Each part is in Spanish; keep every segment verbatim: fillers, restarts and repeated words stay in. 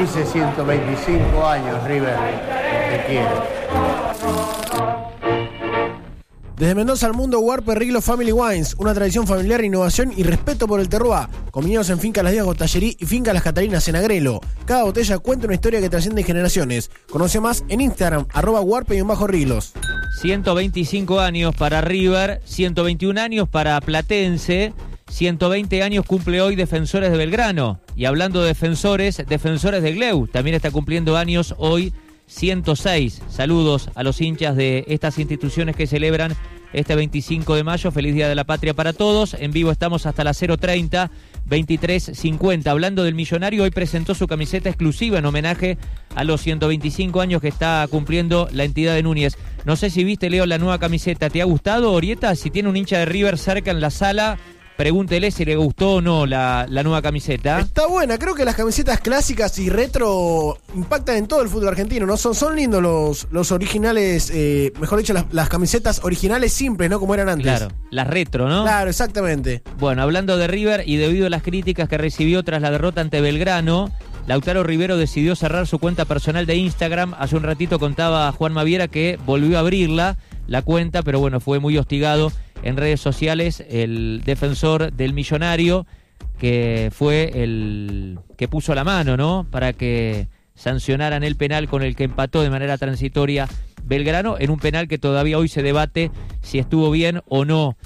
Dice ciento veinticinco años, River, te quiere. Desde Mendoza al mundo, Warpe Riglo Family Wines, una tradición familiar, innovación y respeto por el terroir. Combinados en Finca Las Díaz Gotallerí y Finca Las Catalinas en Agrelo. Cada botella cuenta una historia que trasciende generaciones. Conoce más en Instagram, arroba Warpe-Riglos. ciento veinticinco años para River, ciento veintiún años para Platense, ciento veinte años cumple hoy Defensores de Belgrano. Y hablando de defensores, Defensores de Gleu, también está cumpliendo años hoy ciento seis. Saludos a los hinchas de estas instituciones que celebran este veinticinco de mayo. Feliz Día de la Patria para todos. En vivo estamos hasta las cero treinta, veintitrés cincuenta. Hablando del Millonario, hoy presentó su camiseta exclusiva en homenaje a los ciento veinticinco años que está cumpliendo la entidad de Núñez. No sé si viste, Leo, la nueva camiseta. ¿Te ha gustado, Orieta? Si tiene un hincha de River cerca en la sala, pregúntele si le gustó o no la, la nueva camiseta. Está buena, creo que las camisetas clásicas y retro impactan en todo el fútbol argentino, ¿no? Son, son lindos los, los originales, eh, mejor dicho, las, las camisetas originales simples, ¿no? Como eran antes. Claro, las retro, ¿no? Claro, exactamente. Bueno, hablando de River y debido a las críticas que recibió tras la derrota ante Belgrano, Lautaro Rivero decidió cerrar su cuenta personal de Instagram. Hace un ratito contaba Juan Maviera que volvió a abrirla, la cuenta, pero bueno, fue muy hostigado en redes sociales el defensor del Millonario, que fue el que puso la mano, ¿no?, para que sancionaran el penal con el que empató de manera transitoria Belgrano, en un penal que todavía hoy se debate si estuvo bien o no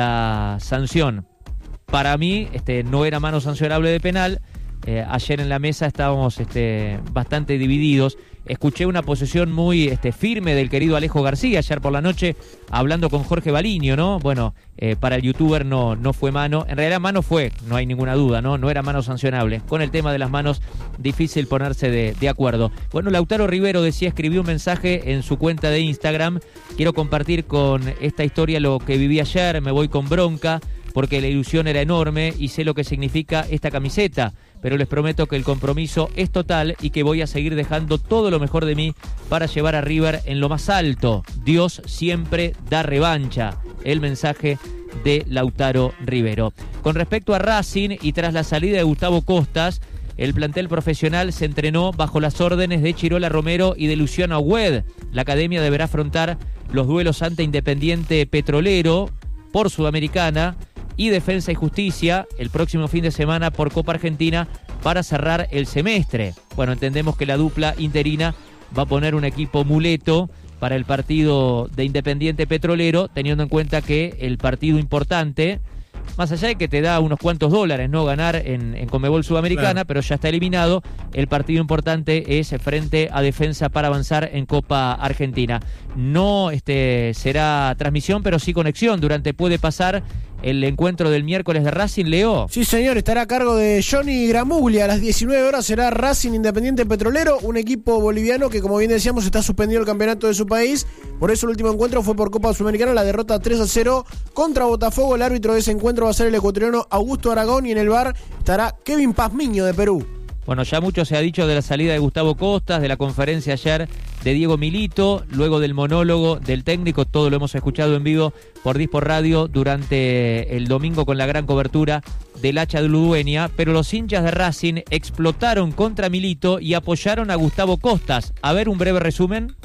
la sanción. Para mí, este, no era mano sancionable de penal. Eh, ayer en la mesa estábamos este, bastante divididos. Escuché una posición muy este, firme del querido Alejo García ayer por la noche hablando con Jorge Baliño, ¿no? Bueno, eh, para el youtuber no, no fue mano. En realidad mano fue, no hay ninguna duda, ¿no? No era mano sancionable. Con el tema de las manos, difícil ponerse de, de acuerdo. Bueno, Lautaro Rivero decía, escribió un mensaje en su cuenta de Instagram. Quiero compartir con esta historia lo que viví ayer, me voy con bronca, porque la ilusión era enorme y sé lo que significa esta camiseta, pero les prometo que el compromiso es total y que voy a seguir dejando todo lo mejor de mí para llevar a River en lo más alto. Dios siempre da revancha. El mensaje de Lautaro Rivero. Con respecto a Racing y tras la salida de Gustavo Costas, el plantel profesional se entrenó bajo las órdenes de Chirola Romero y de Luciano Agüed. La academia deberá afrontar los duelos ante Independiente Petrolero por Sudamericana y Defensa y Justicia el próximo fin de semana por Copa Argentina para cerrar el semestre. Bueno, entendemos que la dupla interina va a poner un equipo muleto para el partido de Independiente Petrolero, teniendo en cuenta que el partido importante, más allá de que te da unos cuantos dólares, ¿no?, ganar en, en Conmebol Sudamericana, claro, pero ya está eliminado, el partido importante es frente a Defensa para avanzar en Copa Argentina. No este, será transmisión, pero sí conexión. Durante Puede Pasar el encuentro del miércoles de Racing, Leo. Sí, señor, estará a cargo de Johnny Gramuglia. A las diecinueve horas será Racing Independiente Petrolero, un equipo boliviano que, como bien decíamos, está suspendido el campeonato de su país. Por eso el último encuentro fue por Copa Sudamericana, la derrota tres a cero contra Botafogo. El árbitro de ese encuentro va a ser el ecuatoriano Augusto Aragón y en el V A R estará Kevin Pazmiño de Perú. Bueno, ya mucho se ha dicho de la salida de Gustavo Costas, de la conferencia ayer de Diego Milito, luego del monólogo del técnico, todo lo hemos escuchado en vivo por Dispor Radio durante el domingo con la gran cobertura del Hacha de Ludueña, pero los hinchas de Racing explotaron contra Milito y apoyaron a Gustavo Costas. A ver un breve resumen.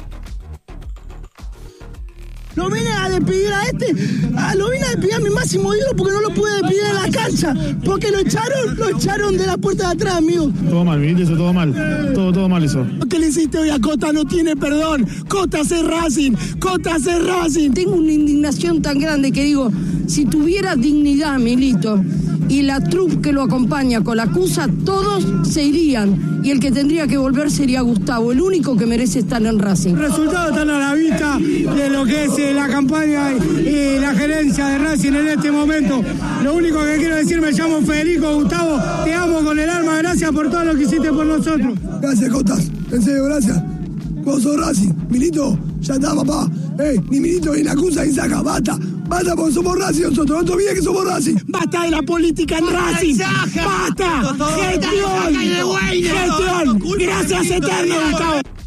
Lo vine a despedir a este, a, lo vine a despedir a mi máximo ídolo porque no lo pude despedir en la cancha, porque lo echaron, lo echaron de la puerta de atrás, amigo. Todo mal, ¿viste? Eso todo mal, todo, todo mal eso. Lo que le hiciste hoy a Costas no tiene perdón. Costas es Racing, Costas es Racing. Tengo una indignación tan grande que digo, si tuviera dignidad, Milito, y la troupe que lo acompaña con la acusa, todos se irían, y el que tendría que volver sería Gustavo, el único que merece estar en Racing. Los resultados están a la vista de lo que es la campaña y la gerencia de Racing en este momento. Lo único que quiero decir, me llamo Federico. Gustavo, te amo con el alma, gracias por todo lo que hiciste por nosotros. Gracias, Costas, en serio, gracias. Vos sos Racing, Milito, ya está, papá. Ey, ni Milito ni la acusa ni saca, basta. Basta porque somos Racing nosotros, no te olvides que somos Racing. Basta de la política en Racing. Basta. Gestión. Gestión. Gracias eterno, Gustavo.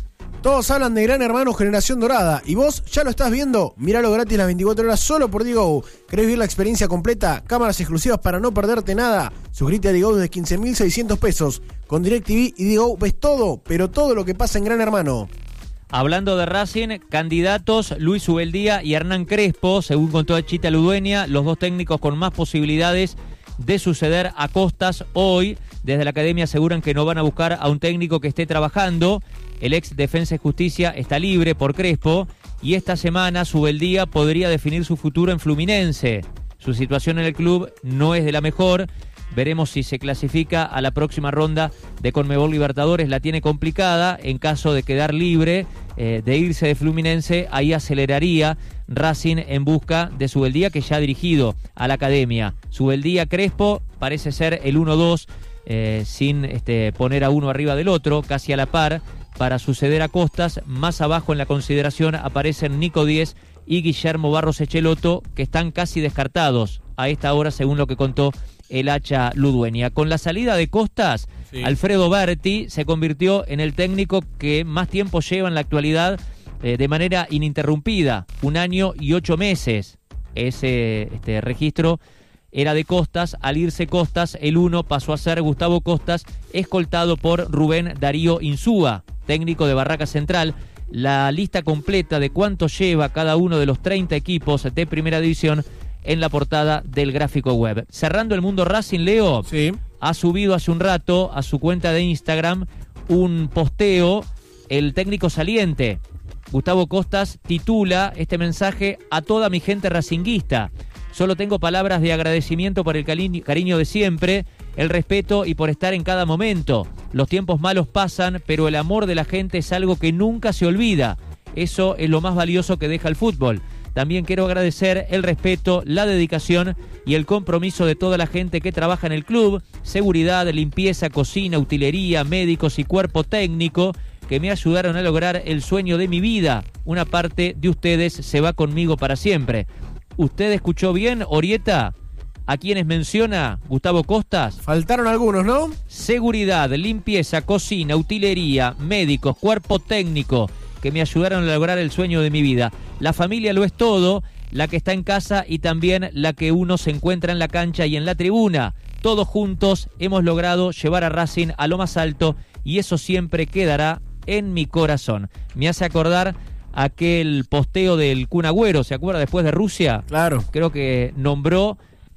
Todos hablan de Gran Hermano Generación Dorada. ¿Y vos ya lo estás viendo? Míralo gratis las veinticuatro horas solo por Digo. ¿Querés vivir la experiencia completa? Cámaras exclusivas para no perderte nada. Suscríbete a Digo desde quince mil seiscientos pesos. Con DirecTV y Digo ves todo, pero todo lo que pasa en Gran Hermano. Hablando de Racing, candidatos Luis Ubeldía y Hernán Crespo, según contó Chita Ludueña, los dos técnicos con más posibilidades de suceder a Costas hoy. Desde la academia aseguran que no van a buscar a un técnico que esté trabajando. El ex Defensa y Justicia está libre por Crespo y esta semana Ubeldía podría definir su futuro en Fluminense. Su situación en el club no es de la mejor. Veremos si se clasifica a la próxima ronda de Conmebol Libertadores. La tiene complicada. En caso de quedar libre, eh, de irse de Fluminense, ahí aceleraría Racing en busca de Ubeldía, que ya ha dirigido a la academia. Ubeldía Crespo parece ser el uno dos, eh, sin este, poner a uno arriba del otro, casi a la par, para suceder a Costas. Más abajo en la consideración aparecen Nico Díez y Guillermo Barros Echeloto, que están casi descartados a esta hora, según lo que contó el Hacha Ludueña. Con la salida de Costas, sí. Alfredo Berti se convirtió en el técnico que más tiempo lleva en la actualidad eh, de manera ininterrumpida, un año y ocho meses. Ese este, registro era de Costas. Al irse Costas, el uno pasó a ser Gustavo Costas, escoltado por Rubén Darío Insúa, técnico de Barraca Central. La lista completa de cuánto lleva cada uno de los treinta equipos de Primera División en la portada del gráfico web. Cerrando el mundo Racing, Leo, sí. Ha subido hace un rato a su cuenta de Instagram un posteo. El técnico saliente, Gustavo Costas, titula este mensaje: a toda mi gente racinguista. Solo tengo palabras de agradecimiento por el cariño, cariño de siempre, el respeto y por estar en cada momento. Los tiempos malos pasan, pero el amor de la gente es algo que nunca se olvida. Eso es lo más valioso que deja el fútbol. También quiero agradecer el respeto, la dedicación y el compromiso de toda la gente que trabaja en el club, seguridad, limpieza, cocina, utilería, médicos y cuerpo técnico, que me ayudaron a lograr el sueño de mi vida. Una parte de ustedes se va conmigo para siempre. ¿Usted escuchó bien, Orieta? ¿A quienes menciona Gustavo Costas? Faltaron algunos, ¿no? Seguridad, limpieza, cocina, utilería, médicos, cuerpo técnico, que me ayudaron a lograr el sueño de mi vida. La familia lo es todo, la que está en casa y también la que uno se encuentra en la cancha y en la tribuna. Todos juntos hemos logrado llevar a Racing a lo más alto y eso siempre quedará en mi corazón. Me hace acordar aquel posteo del Kun Agüero, ¿se acuerda? Después de Rusia. Claro. Creo que nombró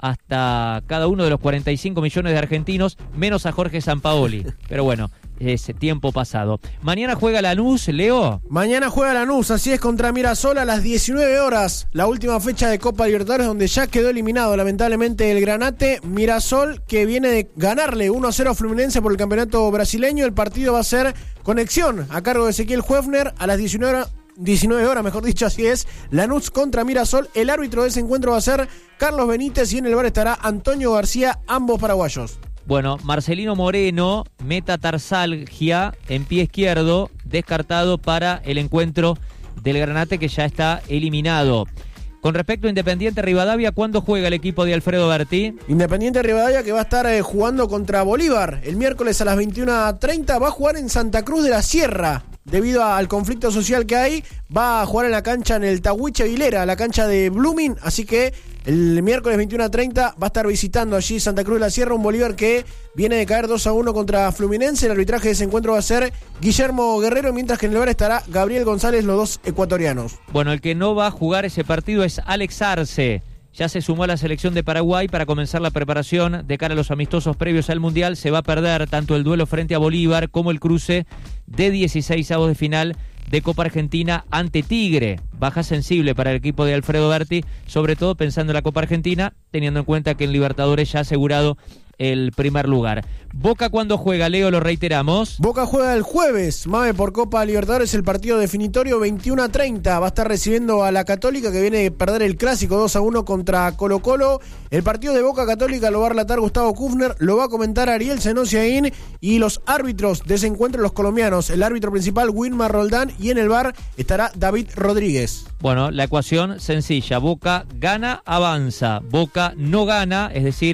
hasta cada uno de los cuarenta y cinco millones de argentinos, menos a Jorge Sampaoli. Pero bueno, ese tiempo pasado. Mañana juega Lanús, Leo. Mañana juega Lanús, así es, contra Mirasol a las diecinueve horas. La última fecha de Copa Libertadores, donde ya quedó eliminado lamentablemente el Granate. Mirasol, que viene de ganarle uno a cero a Fluminense por el campeonato brasileño. El partido va a ser Conexión a cargo de Ezequiel Huefner a las diecinueve horas. diecinueve horas, mejor dicho, así es. Lanús contra Mirasol. El árbitro de ese encuentro va a ser Carlos Benítez y en el bar estará Antonio García, ambos paraguayos. Bueno, Marcelino Moreno, metatarsalgia en pie izquierdo, descartado para el encuentro del Granate, que ya está eliminado. Con respecto a Independiente Rivadavia, ¿cuándo juega el equipo de Alfredo Berti? Independiente Rivadavia, que va a estar eh, jugando contra Bolívar el miércoles a las veintiuna treinta, va a jugar en Santa Cruz de la Sierra. Debido a, al conflicto social que hay, va a jugar en la cancha en el Tahuiche Aguilera, la cancha de Blooming, así que el miércoles veintiuna treinta va a estar visitando allí Santa Cruz de la Sierra, un Bolívar que viene de caer dos a uno contra Fluminense. El arbitraje de ese encuentro va a ser Guillermo Guerrero, mientras que en el bar estará Gabriel González, los dos ecuatorianos. Bueno, el que no va a jugar ese partido es Alex Arce. Ya se sumó a la selección de Paraguay para comenzar la preparación de cara a los amistosos previos al Mundial. Se va a perder tanto el duelo frente a Bolívar como el cruce de dieciseisavos de final de Copa Argentina ante Tigre. Baja sensible para el equipo de Alfredo Berti, sobre todo pensando en la Copa Argentina, teniendo en cuenta que en Libertadores ya ha asegurado el primer lugar. Boca, cuando juega, Leo, lo reiteramos. Boca juega el jueves, Mave, por Copa Libertadores, el partido definitorio veintiuna treinta. Va a estar recibiendo a la Católica, que viene de perder el clásico dos a uno contra Colo Colo. El partido de Boca Católica lo va a relatar Gustavo Kufner, lo va a comentar Ariel Senosiaín, y los árbitros de ese encuentro, los colombianos. El árbitro principal, Wilmar Roldán, y en el bar estará David Rodríguez. Bueno, la ecuación sencilla: Boca gana, avanza. Boca no gana, es decir,